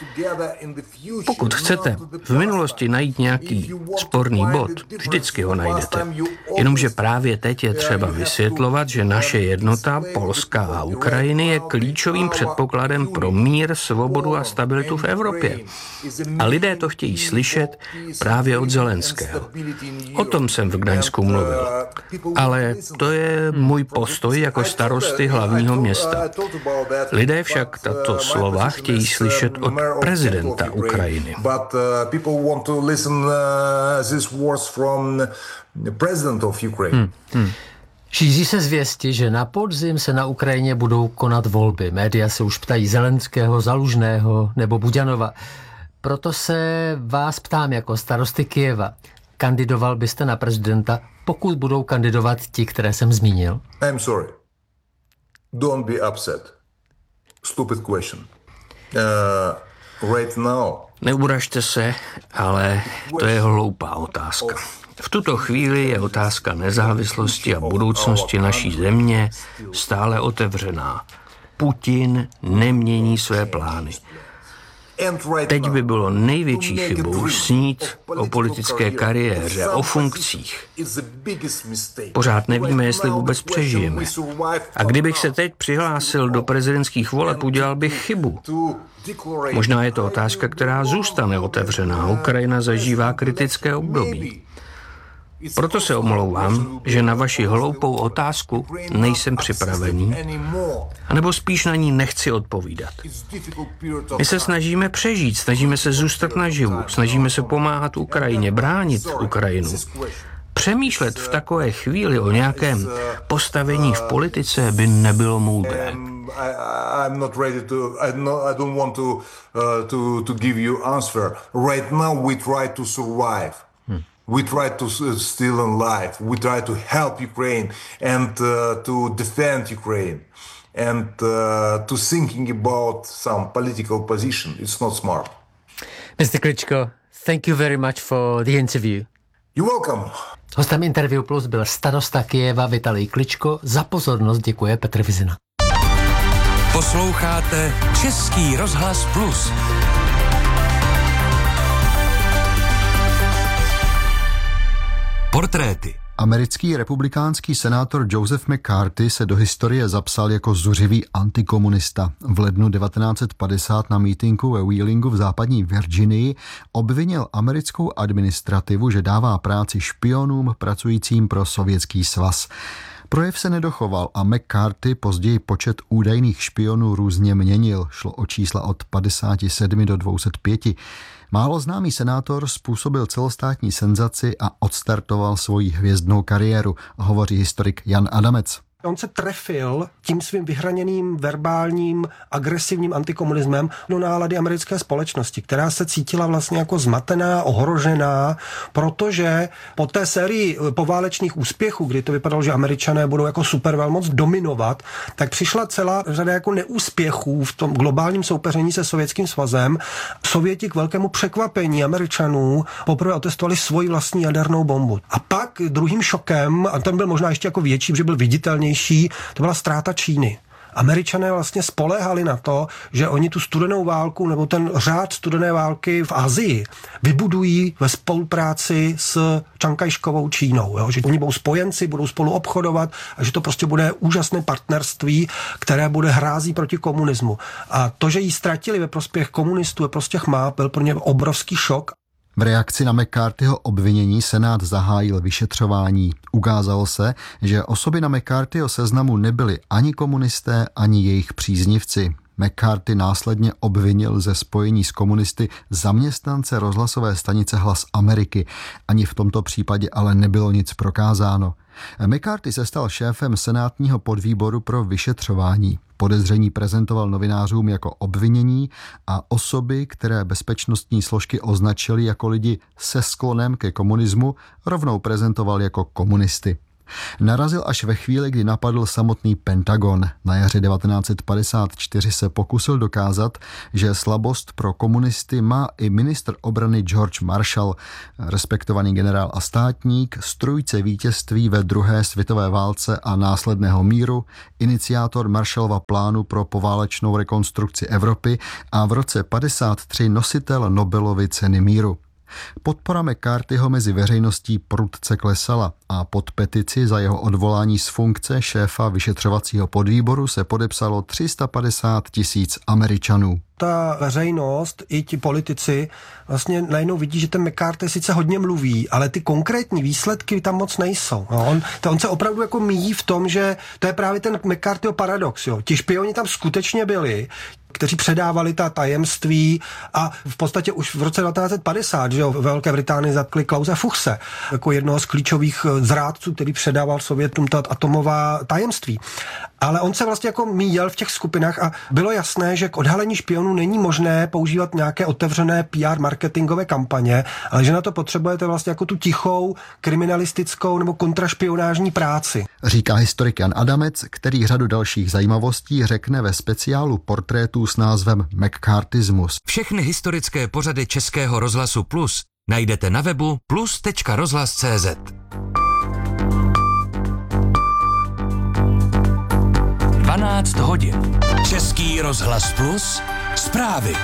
Pokud chcete v minulosti najít nějaký sporný bod, vždycky ho najdete. Jenomže právě teď je třeba vysvětlovat, že naše jednota, Polska a Ukrajiny, je klíčovým předpokladem pro mír, svobodu a stabilitu v Evropě. A lidé to chtějí slyšet právě od Zelenského. O tom jsem v Gdaňsku mluvil. Ale to je můj postoj jako starosty hlavního města. Lidé však tato slova chtějí slyšet od prezidenta Ukrajiny. Šíří se zvěsti, že na podzim se na Ukrajině budou konat volby. Média se už ptají Zelenského, Zalužného nebo Buďanova. Proto se vás ptám jako starosty Kyjeva. Kandidoval byste na prezidenta, pokud budou kandidovat ti, které jsem zmínil? I'm sorry. Don't be upset. Stupid question. Right now. Neuražte se, ale to je hloupá otázka. V tuto chvíli je otázka nezávislosti a budoucnosti naší země stále otevřená. Putin nemění své plány. Teď by bylo největší chybou snít o politické kariéře, o funkcích. Pořád nevíme, jestli vůbec přežijeme. A kdybych se teď přihlásil do prezidentských voleb, udělal bych chybu. Možná je to otázka, která zůstane otevřená. Ukrajina zažívá kritické období. Proto se omlouvám, že na vaši hloupou otázku nejsem připravený, anebo spíš na ní nechci odpovídat. My se snažíme přežít, snažíme se zůstat naživu, snažíme se pomáhat Ukrajině, bránit Ukrajinu. Přemýšlet v takové chvíli o nějakém postavení v politice by nebylo moudré. I'm not ready to. I don't want to give you answer. Right now we try to survive. We try to still alive. We try to help Ukraine and to defend Ukraine and to thinking about some political position. It's not smart. Mr. Klitschko, thank you very much for the interview. You're welcome. Hostem Interview Plus byl starosta Kyjeva Vitalij Klitschko. Za pozornost děkuje Petr Vizina. Posloucháte Český rozhlas Plus. Portréty. Americký republikánský senátor Joseph McCarthy se do historie zapsal jako zuřivý antikomunista. V lednu 1950 na mítinku ve Wheelingu v západní Virginii obvinil americkou administrativu, že dává práci špionům pracujícím pro Sovětský svaz. Projev se nedochoval a McCarthy později počet údajných špionů různě měnil. Šlo o čísla od 57 do 205. Málo známý senátor způsobil celostátní senzaci a odstartoval svoji hvězdnou kariéru, hovoří historik Jan Adamec. On se trefil tím svým vyhraněným, verbálním, agresivním antikomunismem do nálady americké společnosti, která se cítila vlastně jako zmatená, ohrožená, protože po té sérii poválečných úspěchů, kdy to vypadalo, že Američané budou jako supervelmoc dominovat, tak přišla celá řada jako neúspěchů v tom globálním soupeření se Sovětským svazem. Sověti k velkému překvapení Američanů poprvé otestovali svoji vlastní jadernou bombu. A pak druhým šokem, a ten byl možná ještě jako větší, protože byl viditelnější, to byla ztráta Číny. Američané vlastně spoléhali na to, že oni tu studenou válku nebo ten řád studené války v Asii vybudují ve spolupráci s Čankajškovou Čínou. Jo? Že oni budou spojenci, budou spolu obchodovat a že to prostě bude úžasné partnerství, které bude hrází proti komunismu. A to, že ji ztratili ve prospěch komunistů, ve prospěch MAP, byl pro ně obrovský šok. V reakci na McCarthyho obvinění Senát zahájil vyšetřování. Ukázalo se, že osoby na McCarthyho seznamu nebyly ani komunisté, ani jejich příznivci. McCarthy následně obvinil ze spojení s komunisty zaměstnance rozhlasové stanice Hlas Ameriky. Ani v tomto případě ale nebylo nic prokázáno. McCarthy se stal šéfem senátního podvýboru pro vyšetřování. Podezření prezentoval novinářům jako obvinění a osoby, které bezpečnostní složky označily jako lidi se sklonem ke komunismu, rovnou prezentoval jako komunisty. Narazil až ve chvíli, kdy napadl samotný Pentagon. Na jaře 1954 se pokusil dokázat, že slabost pro komunisty má i ministr obrany George Marshall, respektovaný generál a státník, strůjce vítězství ve druhé světové válce a následného míru, iniciátor Marshallova plánu pro poválečnou rekonstrukci Evropy a v roce 1953 nositel Nobelovy ceny míru. Podpora McCarthyho mezi veřejností prudce klesala a pod petici za jeho odvolání z funkce šéfa vyšetřovacího podvýboru se podepsalo 350 000 Američanů. Ta veřejnost i ti politici vlastně najednou vidí, že ten McCarthy sice hodně mluví, ale ty konkrétní výsledky tam moc nejsou. No, on se opravdu jako míjí v tom, že to je právě ten McCarthyho paradox. Jo. Ti špioni tam skutečně byli, kteří předávali ta tajemství a v podstatě už v roce 1950, že jo, ve Velké Británii zatkli Klause Fuchse, jako jednoho z klíčových zrádců, který předával Sovětům ta atomová tajemství. Ale on se vlastně jako míjel v těch skupinách a bylo jasné, že k odhalení špionů není možné používat nějaké otevřené PR marketingové kampaně, ale že na to potřebujete vlastně jako tu tichou kriminalistickou nebo kontrašpionážní práci. Říká historik Jan Adamec, který řadu dalších zajímavostí řekne ve speciálu portrétů s názvem McCarthyismus. Všechny historické pořady Českého rozhlasu Plus najdete na webu plus.rozhlas.cz. hodin. Český rozhlas Plus. Zprávy.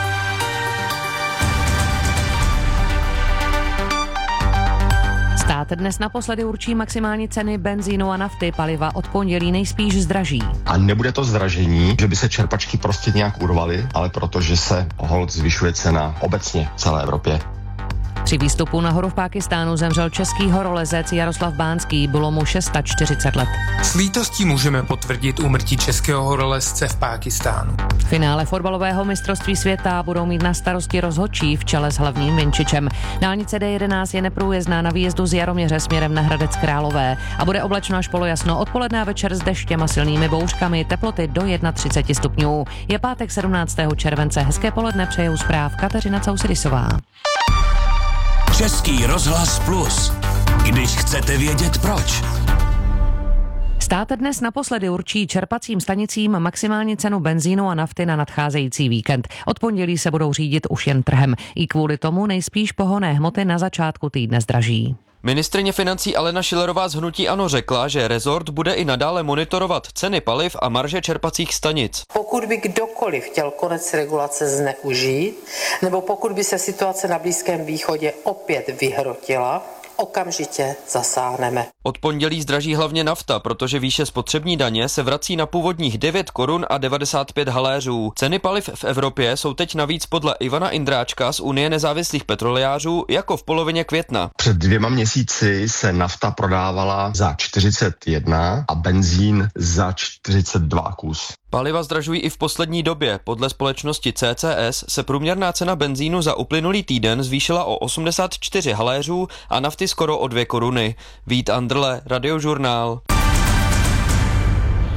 Stát dnes naposledy určí maximální ceny benzínu a nafty, paliva od pondělí nejspíš zdraží. A nebude to zdražení, že by se čerpačky prostě nějak urvaly, ale protože se holt zvyšuje cena obecně v celé Evropě. Při výstupu nahoru v Pákistánu zemřel český horolezec Jaroslav Bánský, bylo mu 640 let. S lítostí můžeme potvrdit úmrtí českého horolezce v Pákistánu. V finále fotbalového mistrovství světa budou mít na starosti rozhodčí v čele s hlavním vinčičem. Dálnice D11 je neprůjezdná na výjezdu z Jaroměře směrem na Hradec Králové a bude oblačno až polojasno, odpoledne a večer s deštěm a silnými bouřkami, teploty do 31 stupňů. Je pátek 17. července, hezké poledne, přeje zpráv Kateřina Causidisová. Český rozhlas Plus. Když chcete vědět proč. Stát dnes naposledy určí čerpacím stanicím maximální cenu benzínu a nafty na nadcházející víkend. Od pondělí se budou řídit už jen trhem. I kvůli tomu nejspíš pohonné hmoty na začátku týdne zdraží. Ministryně financí Alena Schillerová z hnutí ANO řekla, že rezort bude i nadále monitorovat ceny paliv a marže čerpacích stanic. Pokud by kdokoliv chtěl konec regulace zneužít, nebo pokud by se situace na Blízkém východě opět vyhrotila, okamžitě zasáhneme. Od pondělí zdraží hlavně nafta, protože výše spotřební daně se vrací na původních 9 korun a 95 haléřů. Ceny paliv v Evropě jsou teď navíc podle Ivana Indráčka z Unie nezávislých petrolejářů jako v polovině května. Před 2 měsíci se nafta prodávala za 41 a benzín za 42 kus. Paliva zdražují i v poslední době. Podle společnosti CCS se průměrná cena benzínu za uplynulý týden zvýšila o 84 haléřů a nafty skoro o 2 koruny. Vít Andrle, Radiožurnál.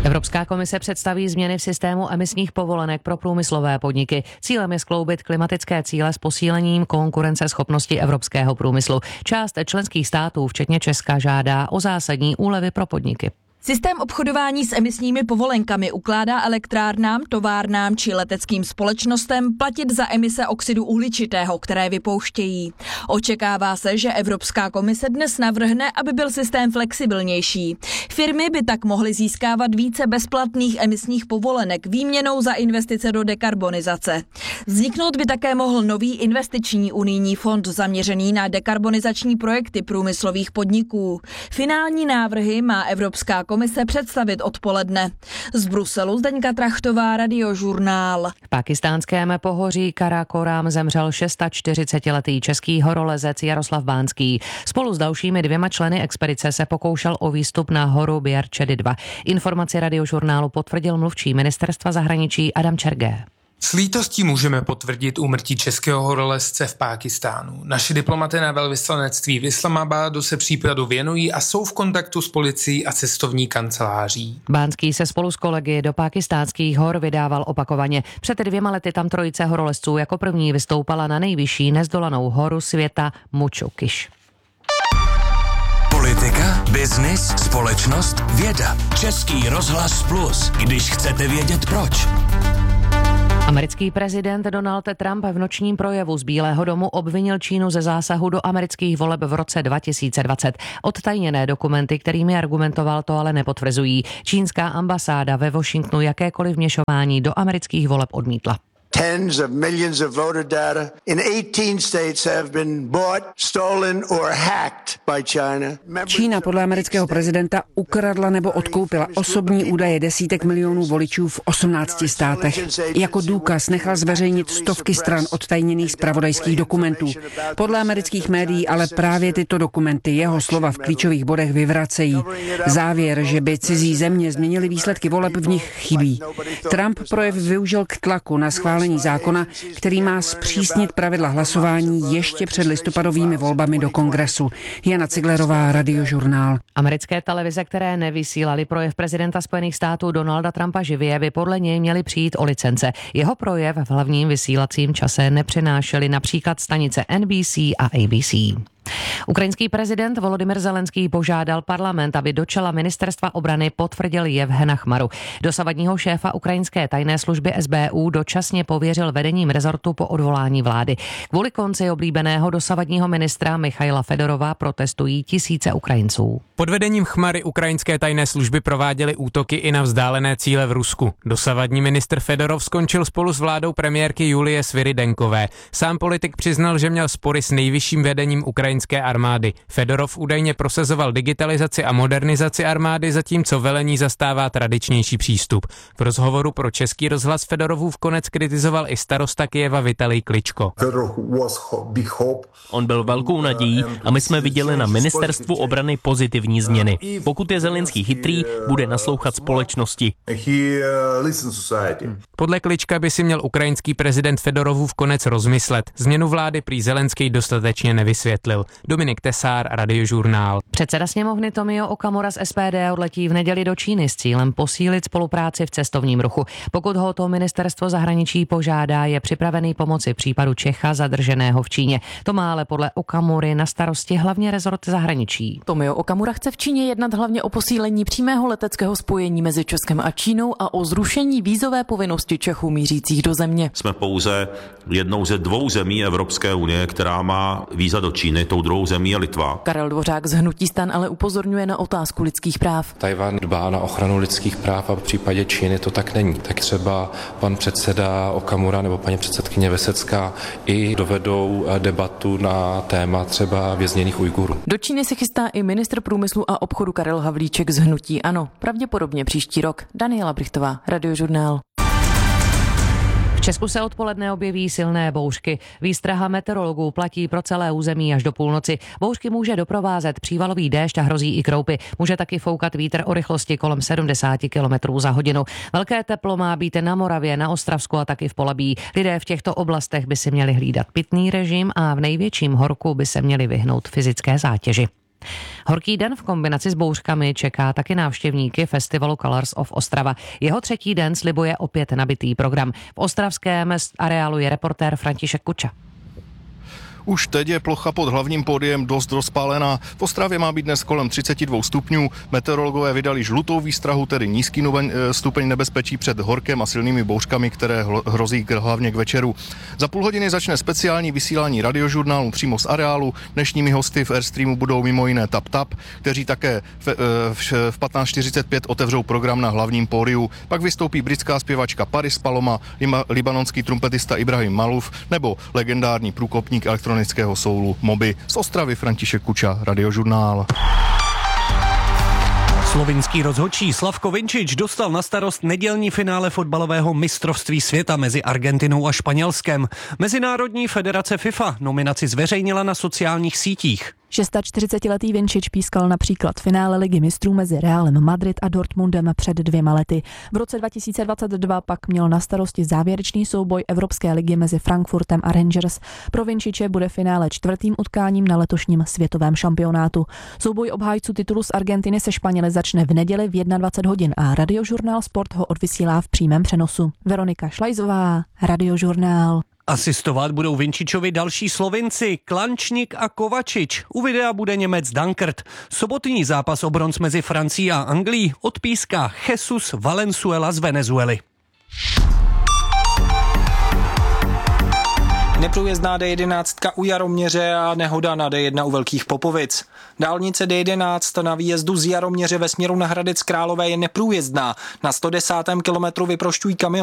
Evropská komise představí změny v systému emisních povolenek pro průmyslové podniky. Cílem je skloubit klimatické cíle s posílením konkurenceschopnosti evropského průmyslu. Část členských států, včetně Česka, žádá o zásadní úlevy pro podniky. Systém obchodování s emisními povolenkami ukládá elektrárnám, továrnám či leteckým společnostem platit za emise oxidu uhličitého, které vypouštějí. Očekává se, že Evropská komise dnes navrhne, aby byl systém flexibilnější. Firmy by tak mohly získávat více bezplatných emisních povolenek výměnou za investice do dekarbonizace. Vzniknout by také mohl nový investiční unijní fond zaměřený na dekarbonizační projekty průmyslových podniků. Finální návrhy má Evropská komise představit odpoledne. Z Bruselu Zdeňka Trachtová, Radiožurnál. V pakistánském pohoří Karakoram zemřel 46letý český horolezec Jaroslav Bánský. Spolu s dalšími 2 členy expedice se pokoušel o výstup na horu Bjarčedy 2. Informaci Radiožurnálu potvrdil mluvčí ministerstva zahraničí Adam Čergé. S lítostí můžeme potvrdit úmrtí českého horolezce v Pákistánu. Naši diplomaté na velvyslanectví v Islamabadu se případu věnují a jsou v kontaktu s policií a cestovní kanceláří. Bánský se spolu s kolegy do pákistánských hor vydával opakovaně. Před 2 lety tam trojice horolezců jako první vystoupala na nejvyšší nezdolanou horu světa Machu Kiš. Politika, biznis, společnost, věda. Český rozhlas Plus, když chcete vědět proč. Americký prezident Donald Trump v nočním projevu z Bílého domu obvinil Čínu ze zásahu do amerických voleb v roce 2020. Odtajněné dokumenty, kterými argumentoval, to ale nepotvrzují. Čínská ambasáda ve Washingtonu jakékoliv vměšování do amerických voleb odmítla. Tens of millions of voter data in 18 states have been bought, stolen or hacked by China. Čína podle amerického prezidenta ukradla nebo odkoupila osobní údaje desítek milionů voličů v 18 státech. Jako důkaz nechal zveřejnit stovky stran odtajněných zpravodajských dokumentů. Podle amerických médií ale právě tyto dokumenty jeho slova v klíčových bodech vyvracejí. Závěr, že by cizí země změnily výsledky voleb, v nich chybí. Trump projev využil k tlaku na schválení zákona, který má zpřísnit pravidla hlasování ještě před listopadovými volbami do Kongresu. Jana Ciglerová, Radiožurnál. Americké televize, které nevysílaly projev prezidenta Spojených států Donalda Trumpa živě, by podle něj měly přijít o licence. Jeho projev v hlavním vysílacím čase nepřenášely například stanice NBC a ABC. Ukrajinský prezident Volodymyr Zelenský požádal parlament, aby do čela ministerstva obrany potvrdil Jevhena Chmaru. Dosavadního šéfa ukrajinské tajné služby SBU dočasně pověřil vedením rezortu po odvolání vlády. Kvůli konci oblíbeného dosavadního ministra Michaila Fedorova protestují tisíce Ukrajinců. Pod vedením Chmary ukrajinské tajné služby prováděly útoky i na vzdálené cíle v Rusku. Dosavadní ministr Fedorov skončil spolu s vládou premiérky Julie Sviridenkové. Sám politik přiznal, že měl spory s nejvyšším vedením ukrajinské armády. Fedorov údajně prosazoval digitalizaci a modernizaci armády, zatímco velení zastává tradičnější přístup. V rozhovoru pro Český rozhlas Fedorovův konec kritizoval i starosta Kyjeva Vitalij Kličko. On byl velkou nadějí a my jsme viděli na ministerstvu obrany pozitivní změny. Pokud je Zelenský chytrý, bude naslouchat společnosti. Podle Klička by si měl ukrajinský prezident Fedorovův konec rozmyslet. Změnu vlády prý Zelenský dostatečně nevysvětlil. Dominik Tesár, Radiožurnál. Předseda sněmovny Tomio Okamura z SPD odletí v neděli do Číny s cílem posílit spolupráci v cestovním ruchu. Pokud ho to ministerstvo zahraničí požádá, je připravený pomoci případu Čecha zadrženého v Číně. To má ale podle Okamury na starosti hlavně rezort zahraničí. Tomio Okamura chce v Číně jednat hlavně o posílení přímého leteckého spojení mezi Českem a Čínou a o zrušení vízové povinnosti Čechů mířících do země. Jsme pouze jednou ze 2 zemí Evropské unie, která má víza do Číny, tou druhou zemí je Litva. Karel Dvořák z Hnutí STAN ale upozorňuje na otázku lidských práv. Tajvan dbá na ochranu lidských práv a v případě Číny to tak není. Tak třeba pan předseda Okamura nebo paní předsedkyně Vesecká i dovedou debatu na téma třeba vězněných Ujgurů. Do Číny se chystá i ministr průmyslu a obchodu Karel Havlíček z Hnutí ANO. Pravděpodobně příští rok. Daniela Brichtová, Radiožurnál. V Česku se odpoledne objeví silné bouřky. Výstraha meteorologů platí pro celé území až do půlnoci. Bouřky může doprovázet přívalový déšť a hrozí i kroupy. Může taky foukat vítr o rychlosti kolem 70 km za hodinu. Velké teplo má být na Moravě, na Ostravsku a taky v Polabí. Lidé v těchto oblastech by si měli hlídat pitný režim a v největším horku by se měli vyhnout fyzické zátěži. Horký den v kombinaci s bouřkami čeká taky návštěvníky festivalu Colors of Ostrava. Jeho třetí den slibuje opět nabitý program. V ostravském areálu je reportér František Kuča. Už teď je plocha pod hlavním pódiem dost rozpálená. V Ostravě má být dnes kolem 32 stupňů. Meteorologové vydali žlutou výstrahu, tedy nízký stupeň nebezpečí před horkem a silnými bouřkami, které hrozí hlavně k večeru. Za půl hodiny začne speciální vysílání radiožurnálu přímo z areálu. Dnešními hosty v Airstreamu budou mimo jiné Tap Tap, kteří také v 15:45 otevřou program na hlavním pódiu. Pak vystoupí britská zpěvačka Paris Paloma, libanonský trumpetista Ibrahim Malouf nebo legendární průkopník elektronického soulu Moby. Z Ostravy František Kuča, Radiožurnál. Slovinský rozhodčí Slavko Vinčič dostal na starost nedělní finále fotbalového mistrovství světa mezi Argentinou a Španělskem. Mezinárodní federace FIFA nominaci zveřejnila na sociálních sítích. 46letý Vinčič pískal například finále Ligy mistrů mezi Realem Madrid a Dortmundem před 2 lety. V roce 2022 pak měl na starosti závěrečný souboj Evropské ligy mezi Frankfurtem a Rangers. Pro Vinčiče bude finále 4. utkáním na letošním světovém šampionátu. Souboj obhájců titulu z Argentiny se Španěli začne v neděli v 21 hodin a Radiožurnál Sport ho odvysílá v přímém přenosu. Veronika Šlajzová, Radiožurnál. Asistovat budou Vinčičovi další Slovinci, Klančník a Kovačič. U videa bude Němec Dankert. Sobotní zápas o bronz mezi Francií a Anglií odpíská Jesus Valenzuela z Venezuely. Neprůjezdná D11 u Jaroměře a nehoda na D1 u Velkých Popovic. Dálnice D11 na výjezdu z Jaroměře ve směru na Hradec Králové je neprůjezdná. Na 110. kilometru vyprošťují kamiony.